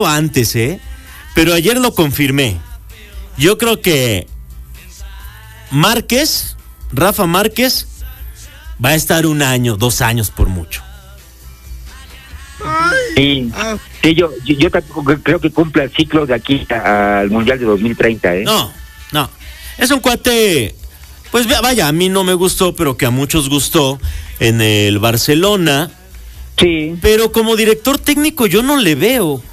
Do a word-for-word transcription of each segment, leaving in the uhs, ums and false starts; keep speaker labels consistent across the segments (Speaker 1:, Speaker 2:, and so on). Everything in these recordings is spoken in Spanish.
Speaker 1: antes, ¿eh? Pero ayer lo confirmé. Yo creo que Márquez, Rafa Márquez, va a estar un año, dos años por mucho.
Speaker 2: Sí, sí yo, yo, yo tampoco creo que cumpla el ciclo de aquí al Mundial de dos mil treinta, ¿eh?
Speaker 1: No, no. Es un cuate, pues vaya, a mí no me gustó, pero que a muchos gustó en el Barcelona.
Speaker 2: Sí.
Speaker 1: Pero como director técnico yo no le veo.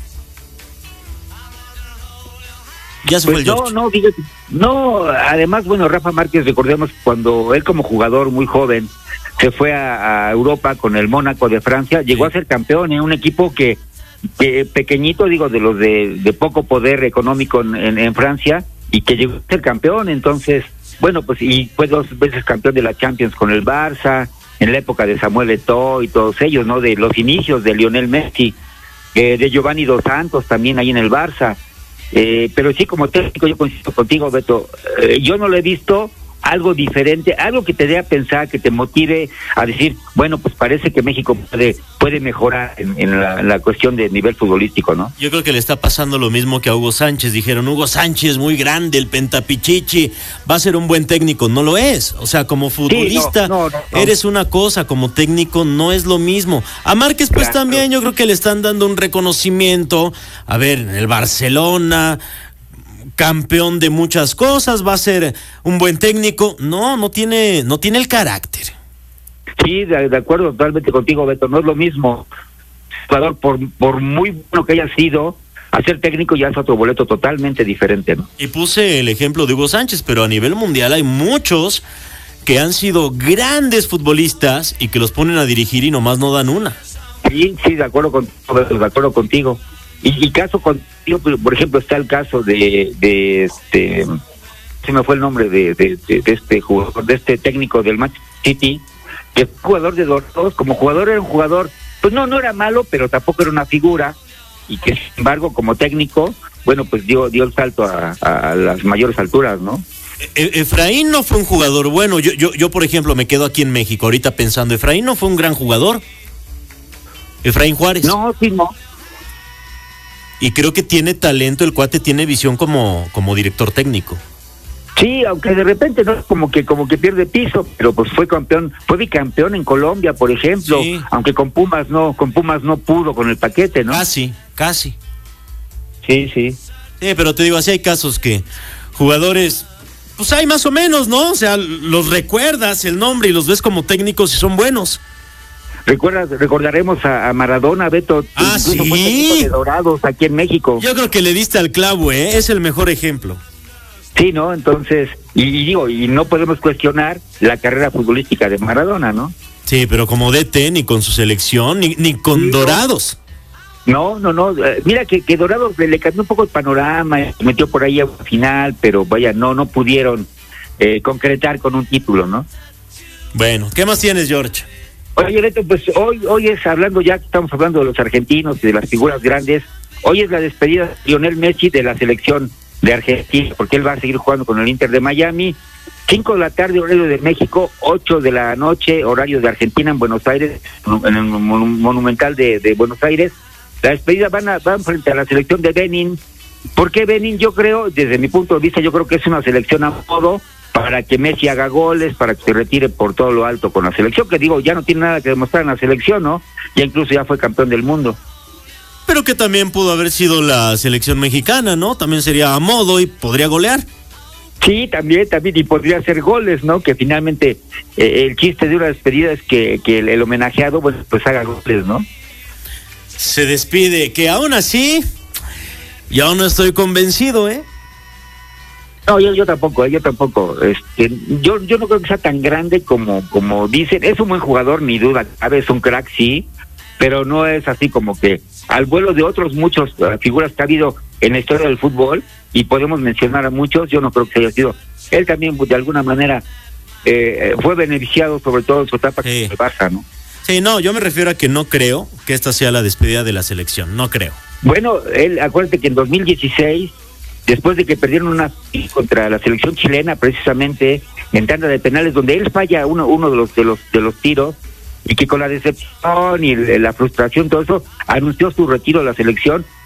Speaker 1: Ya se
Speaker 2: pues
Speaker 1: fue el George.
Speaker 2: No, no, fíjate, no, además, bueno, Rafa Márquez, recordemos cuando él como jugador muy joven se fue a, a Europa con el Mónaco de Francia, llegó sí. a ser campeón en un equipo que, que pequeñito, digo, de los de, de poco poder económico en, en, en Francia, y que llegó a ser campeón. Entonces, bueno, pues y fue dos veces campeón de la Champions con el Barça, en la época de Samuel Eto'o y todos ellos, ¿no? De los inicios de Lionel Messi, eh, de Giovanni Dos Santos también ahí en el Barça. Eh, pero sí, como técnico, yo coincido contigo, Beto, eh, yo no lo he visto algo diferente, algo que te dé a pensar, que te motive a decir, bueno, pues parece que México puede puede mejorar en, en, la, en la cuestión de nivel futbolístico, ¿no?
Speaker 1: Yo creo que le está pasando lo mismo que a Hugo Sánchez. Dijeron, Hugo Sánchez, muy grande, el pentapichichi, va a ser un buen técnico. No lo es. O sea, como futbolista, sí, no, no, no, no. eres una cosa, como técnico no es lo mismo. A Márquez, pues claro. también yo creo que le están dando un reconocimiento. A ver, en el Barcelona, campeón de muchas cosas, va a ser un buen técnico. No, no tiene, no tiene el carácter.
Speaker 2: Sí, de, de acuerdo totalmente contigo, Beto. No es lo mismo, jugador, por, por muy bueno que haya sido, a ser técnico ya es otro boleto totalmente diferente, ¿no?
Speaker 1: Y puse el ejemplo de Hugo Sánchez, pero a nivel mundial hay muchos que han sido grandes futbolistas y que los ponen a dirigir y nomás no dan una.
Speaker 2: Sí, sí, de acuerdo contigo, Beto, de acuerdo contigo. Y, y caso contigo, por ejemplo, está el caso de, de este, se me fue el nombre de, de, de, de este jugador, de este técnico del Manchester City, que fue jugador de Dorados. Como jugador era un jugador, pues no, no era malo, pero tampoco era una figura, y que sin embargo como técnico, bueno, pues dio, dio el salto a, a las mayores alturas, ¿no?
Speaker 1: E- Efraín no fue un jugador bueno. Yo, yo, yo, por ejemplo, me quedo aquí en México ahorita pensando, Efraín no fue un gran jugador. Efraín Juárez.
Speaker 2: No, sí, no.
Speaker 1: Y creo que tiene talento, el cuate tiene visión como, como director técnico.
Speaker 2: Sí, aunque de repente no como que como que pierde piso, pero pues fue campeón, fue bicampeón en Colombia, por ejemplo, sí. aunque con Pumas no, con Pumas no pudo con el paquete, ¿no?
Speaker 1: Casi, casi.
Speaker 2: Sí, sí.
Speaker 1: Sí, pero te digo, así hay casos que jugadores, pues hay más o menos, ¿no? O sea, los recuerdas el nombre y los ves como técnicos y son buenos.
Speaker 2: Recuerdas, recordaremos a, a Maradona, Beto,
Speaker 1: ah,
Speaker 2: incluso
Speaker 1: ¿sí?
Speaker 2: fue técnico de Dorados aquí en México.
Speaker 1: Yo creo que le diste al clavo, ¿eh? Es el mejor ejemplo.
Speaker 2: Sí, ¿no? Entonces, y, y digo, y no podemos cuestionar la carrera futbolística de Maradona, ¿no?
Speaker 1: Sí, pero como D T, ni con su selección, ni, ni con sí, Dorados.
Speaker 2: No, no, no. Uh, mira que, que Dorados le, le cambió un poco el panorama, metió por ahí a una final, pero vaya, no, no pudieron eh, concretar con un título, ¿no?
Speaker 1: Bueno, ¿qué más tienes, George?
Speaker 2: Oye, Beto, pues hoy, hoy es hablando, ya que estamos hablando de los argentinos y de las figuras grandes, hoy es la despedida de Lionel Messi de la selección de Argentina, porque él va a seguir jugando con el Inter de Miami. Cinco de la tarde, horario de México, ocho de la noche, horario de Argentina, en Buenos Aires, en el Monumental de, de Buenos Aires. La despedida van, a, van frente a la selección de Benin. ¿Por qué Benin? Yo creo, desde mi punto de vista, yo creo que es una selección a modo para que Messi haga goles, para que se retire por todo lo alto con la selección, que digo, ya no tiene nada que demostrar en la selección, ¿no? Ya incluso ya fue campeón del mundo.
Speaker 1: Pero que también pudo haber sido la selección mexicana, ¿no? También sería a modo y podría golear.
Speaker 2: Sí, también, también, y podría hacer goles, ¿no? Que finalmente eh, el chiste de una despedida es que, que el, el homenajeado, pues, pues haga goles, ¿no?
Speaker 1: Se despide, que aún así, yo aún no estoy convencido, ¿eh?
Speaker 2: No, yo, yo tampoco, yo tampoco. Este, yo, yo no creo que sea tan grande como, como dicen. Es un buen jugador, ni duda. A veces un crack, sí, pero no es así como que al vuelo de otros muchos uh, figuras que ha habido en la historia del fútbol, y podemos mencionar a muchos. Yo no creo que haya sido. Él también, de alguna manera, eh, fue beneficiado, sobre todo en su etapa
Speaker 1: sí.
Speaker 2: con el Barça, ¿no?
Speaker 1: Sí, no, yo me refiero a que no creo que esta sea la despedida de la selección. No creo.
Speaker 2: Bueno, él, acuérdate que en dos mil dieciséis, después de que perdieron una contra la selección chilena, precisamente en tanda de penales, donde él falla uno uno de los de los de los tiros, y que con la decepción y la frustración, todo eso, anunció su retiro de la selección,